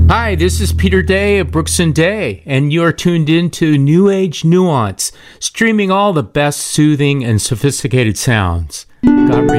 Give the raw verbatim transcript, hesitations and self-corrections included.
Hi, this is Peter Day of Brooks and Day, and you are tuned in to New Age Nuance, streaming all the best soothing and sophisticated sounds. God